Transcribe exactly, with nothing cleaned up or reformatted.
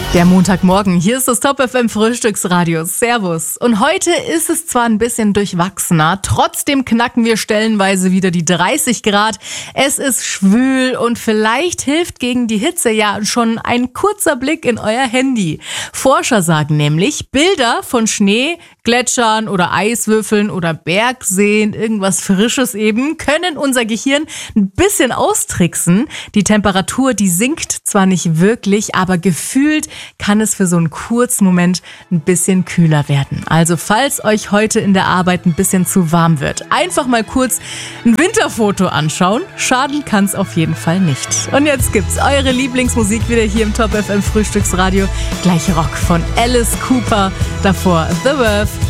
Der Montagmorgen, hier ist das Top F M Frühstücksradio. Servus. Und heute ist es zwar ein bisschen durchwachsener, trotzdem knacken wir stellenweise wieder die dreißig Grad. Es ist schwül und vielleicht hilft gegen die Hitze ja schon ein kurzer Blick in euer Handy. Forscher sagen nämlich, Bilder von Schnee, Gletschern oder Eiswürfeln oder Bergseen, irgendwas Frisches eben, können unser Gehirn ein bisschen austricksen. Die Temperatur, die sinkt zwar nicht wirklich, aber gefühlt kann es für so einen kurzen Moment ein bisschen kühler werden. Also falls euch heute in der Arbeit ein bisschen zu warm wird, einfach mal kurz ein Winterfoto anschauen. Schaden kann es auf jeden Fall nicht. Und jetzt gibt's eure Lieblingsmusik wieder hier im Top F M Frühstücksradio. Gleich Rock von Alice Cooper, davor The Verve.